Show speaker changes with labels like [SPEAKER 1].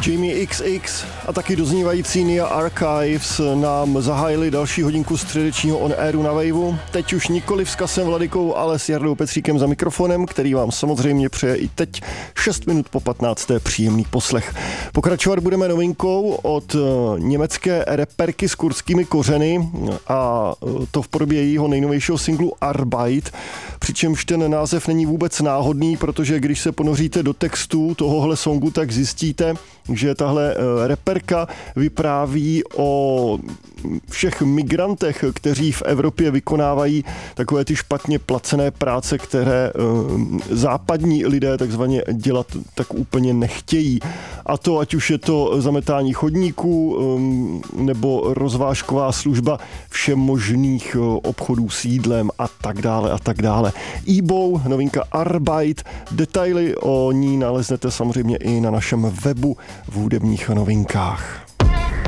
[SPEAKER 1] Jamie XX a taky doznívající Nia Archives nám zahájili další hodinku středečního On Airu na Waveu. Teď už nikoli s Kasem Vladykou, ale s Jardou Petříkem za mikrofonem, který vám samozřejmě přeje i teď 6 minut po 15. příjemný poslech. Pokračovat budeme novinkou od německé reperky s kurdskými kořeny a to v podobě jejího nejnovějšího singlu Arbeit, přičemž ten název není vůbec náhodný, protože když se ponoříte do textu tohohle songu, tak zjistíte, že tahle reperka vypráví o všech migrantech, kteří v Evropě vykonávají takové ty špatně placené práce, které západní lidé takzvaně dělat tak úplně nechtějí. A to, ať už je to zametání chodníků nebo rozvážková služba všemožných obchodů s jídlem a tak dále a tak dále. EBOW, novinka Arbeit, detaily o ní naleznete samozřejmě i na našem webu v hudebních novinkách.